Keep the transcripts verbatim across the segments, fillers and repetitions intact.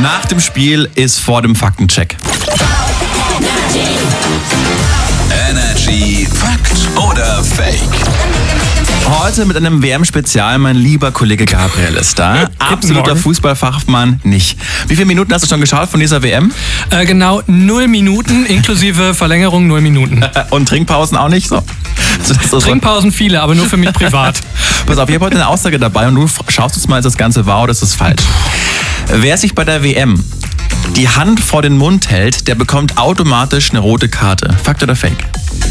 Nach dem Spiel ist vor dem Faktencheck. Energy Fakt oder Fake? Heute mit einem W M-Spezial, mein lieber Kollege Gabriel ist da. Absoluter Morgen. Fußballfachmann nicht. Wie viele Minuten hast du schon geschaut von dieser W M? Äh, genau, null Minuten, inklusive Verlängerung null Minuten. Und Trinkpausen auch nicht so? Also das ist so- Trinkpausen viele, aber nur für mich privat. Pass auf, ich habe heute eine Aussage dabei und du schaust uns mal, ist das Ganze wahr oder ist das falsch? Wer sich bei der W M die Hand vor den Mund hält, der bekommt automatisch eine rote Karte. Fakt oder Fake?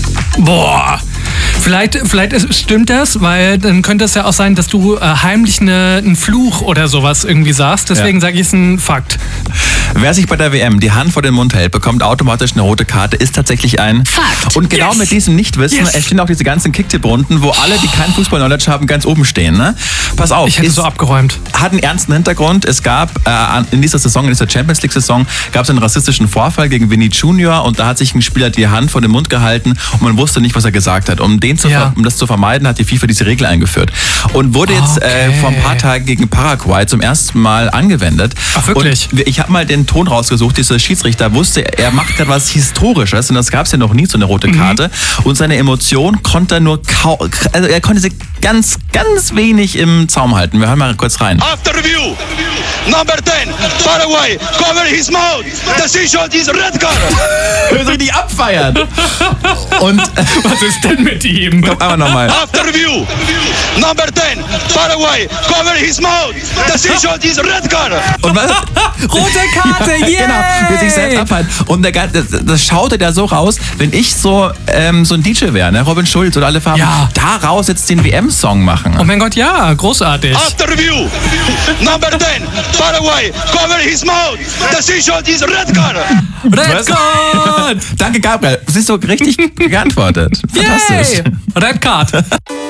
Boah. Vielleicht, vielleicht ist, stimmt das, weil dann könnte es ja auch sein, dass du äh, heimlich eine, einen Fluch oder sowas irgendwie sagst. Deswegen Ja. sage ich es ein Fakt. Wer sich bei der W M die Hand vor den Mund hält, bekommt automatisch eine rote Karte, ist tatsächlich ein Fakt. Und genau Yes. mit diesem Nichtwissen Yes. entstehen auch diese ganzen Kicktipp-Runden, wo alle, die kein Fußball-Knowledge haben, ganz oben stehen. Ne? Pass auf, Ich hätte ist, so abgeräumt. hat einen ernsten Hintergrund. Es gab äh, in dieser Saison, in dieser Champions League-Saison, gab es einen rassistischen Vorfall gegen Vinny Junior und da hat sich ein Spieler die Hand vor den Mund gehalten und man wusste nicht, was er gesagt hat. Um, den zu Ja. ver- um das zu vermeiden, hat die FIFA diese Regel eingeführt. Und wurde jetzt äh, Okay. vor ein paar Tagen gegen Paraguay zum ersten Mal angewendet. Ach, wirklich? Und ich habe mal den Ton rausgesucht, dieser Schiedsrichter wusste, er macht gerade was Historisches und das gab es ja noch nie, so eine rote Karte. Und seine Emotion konnte er nur kaum, also er konnte sie ganz, ganz wenig im Zaum halten. Wir hören mal kurz rein. After review, number ten, Paraguay, cover his mouth. Decision is red card. Wir sind nicht abfeiern. Und Was ist denn mit ihm? aber nochmal. After review, number ten, Paraguay, cover his mouth. Decision is red card. Und was? Rote Karte, yay! Genau, wir sich selbst abhalten. Und der, das, das schaute da so raus, wenn ich so, ähm, so ein D J wäre, ne? Robin Schulz oder alle Farben, Ja. daraus jetzt den W M-Song machen. Oh mein Gott, ja, großartig. After review, number ten, Paraguay, cover his mouth. Decision is red card. Red Card! Danke, Gabriel. Siehst du, richtig geantwortet. Fantastisch. Yay! Red Card.